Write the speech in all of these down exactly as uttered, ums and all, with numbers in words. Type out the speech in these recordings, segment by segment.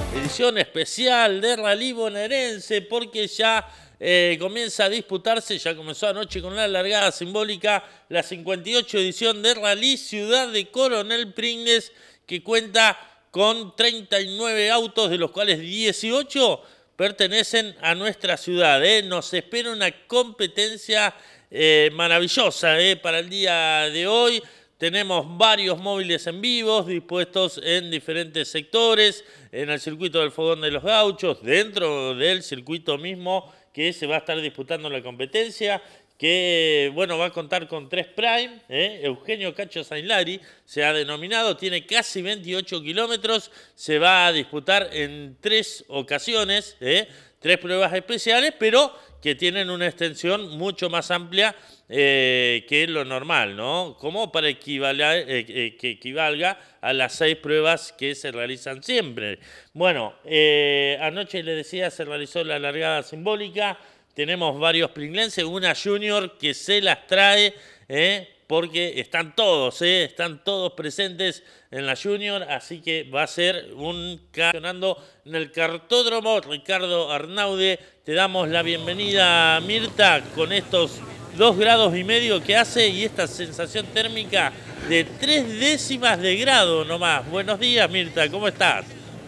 edición especial de Rally Bonaerense, porque ya eh, comienza a disputarse, ya comenzó anoche con una largada simbólica, la cincuenta y ocho edición de Rally Ciudad de Coronel Pringles, que cuenta con treinta y nueve autos, de los cuales dieciocho pertenecen a nuestra ciudad. ¿eh? Nos espera una competencia eh, maravillosa ¿eh? para el día de hoy. Tenemos varios móviles en vivos dispuestos en diferentes sectores, en el circuito del Fogón de los Gauchos, dentro del circuito mismo que se va a estar disputando la competencia, que bueno, va a contar con tres Prime. ¿eh? Eugenio Cacho Sainlari se ha denominado, tiene casi veintiocho kilómetros, se va a disputar en tres ocasiones, ¿eh? tres pruebas especiales, pero que tienen una extensión mucho más amplia eh, que lo normal, ¿no? Como para equivaler, eh, eh, que equivalga a las seis pruebas que se realizan siempre. Bueno, eh, anoche les decía, se realizó la largada simbólica. Tenemos varios pringlenses, una junior que se las trae, ¿eh? porque están todos, ¿eh? están todos presentes en la junior, así que va a ser un campeonato en el cartódromo Ricardo Arnaude. Te damos la bienvenida, Mirta, con estos dos grados y medio que hace y esta sensación térmica de tres décimas de grado nomás. Buenos días, Mirta, ¿cómo estás?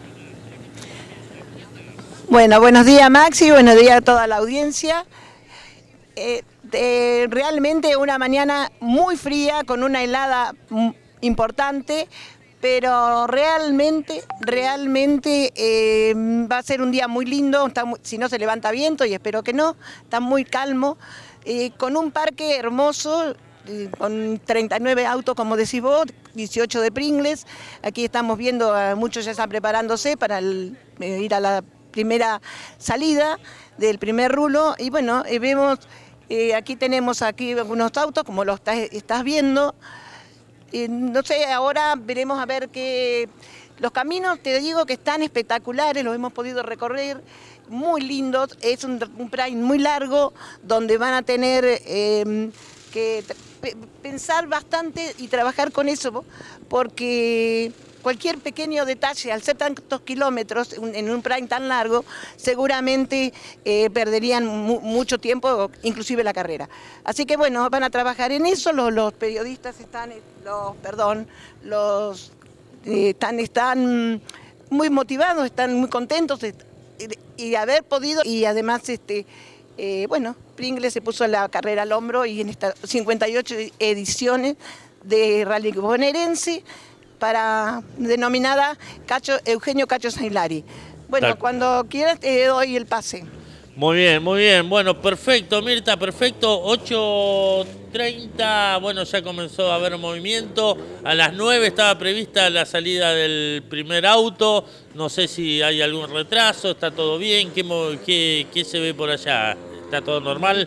Bueno, buenos días, Maxi, buenos días a toda la audiencia. Eh, eh, realmente una mañana muy fría, con una helada importante, pero realmente, realmente eh, va a ser un día muy lindo, está muy, si no se levanta viento, y espero que no, está muy calmo, eh, con un parque hermoso, eh, con treinta y nueve autos, como decís vos, dieciocho de Pringles. Aquí estamos viendo, a muchos ya están preparándose para el, eh, ir a la primera salida del primer rulo, y bueno, eh, vemos, eh, aquí tenemos aquí algunos autos, como lo estás, estás viendo. Eh, no sé, ahora veremos a ver qué... Los caminos, te digo que están espectaculares, los hemos podido recorrer, muy lindos. Es un, un Prime muy largo, donde van a tener eh, que pensar bastante y trabajar con eso, porque cualquier pequeño detalle, al ser tantos kilómetros en un Prime tan largo, seguramente eh, perderían mu mucho tiempo, inclusive la carrera. Así que bueno, van a trabajar en eso. Los, los periodistas están, los, perdón, los eh, están, están muy motivados, están muy contentos de, y de haber podido, y además este eh, bueno, Pringles se puso la carrera al hombro, y en estas cincuenta y ocho ediciones de Rally Bonaerense, para denominada Cacho, Eugenio Cacho Sainlari. Bueno, Tal. Cuando quieras te doy el pase. Muy bien, muy bien. Bueno, perfecto, Mirta, perfecto. ocho treinta, bueno, ya comenzó a haber movimiento. A las nueve estaba prevista la salida del primer auto. No sé si hay algún retraso, está todo bien. ¿Qué, qué, qué se ve por allá? ¿Está todo normal?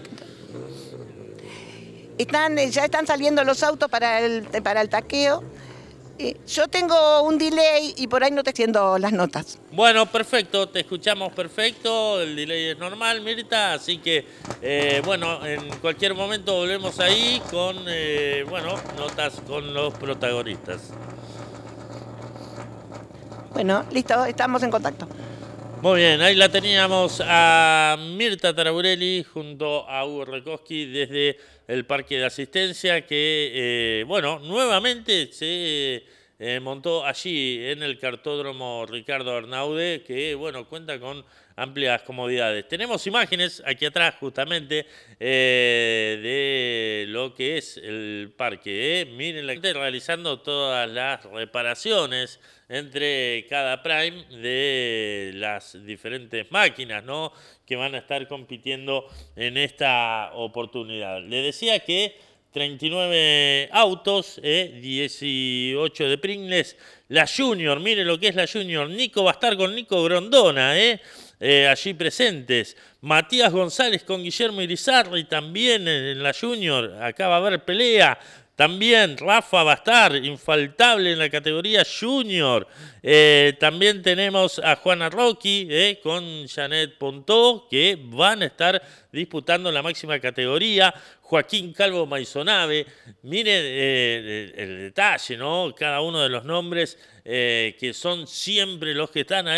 Están, ya están saliendo los autos para el, para el taqueo. Yo tengo un delay y por ahí no te extiendo las notas. Bueno, perfecto, te escuchamos perfecto, el delay es normal, Mirta, así que, eh, bueno, en cualquier momento volvemos ahí con, eh, bueno, notas con los protagonistas. Bueno, listo, estamos en contacto. Muy bien, ahí la teníamos a Mirta Taraburelli junto a Hugo Rekoski desde el Parque de Asistencia, que, eh, bueno, nuevamente se eh, montó allí en el cartódromo Ricardo Arnaude, que, bueno, cuenta con amplias comodidades. Tenemos imágenes aquí atrás, justamente, eh, de lo que es el parque. ¿eh? Miren, la gente realizando todas las reparaciones entre cada Prime de las diferentes máquinas, ¿no?, que van a estar compitiendo en esta oportunidad. Le decía que treinta y nueve autos, eh, dieciocho de Pringles. La Junior, mire lo que es la Junior. Nico va a estar con Nico Grondona, eh, eh, allí presentes. Matías González con Guillermo Irizarry también en la Junior. Acá va a haber pelea. También Rafa va a estar infaltable en la categoría Junior. Eh, también tenemos a Juana Rocky eh, con Janet Pontó, que van a estar disputando la máxima categoría. Joaquín Calvo Maisonave. Miren eh, el, el detalle, ¿no? Cada uno de los nombres eh, que son siempre los que están ahí.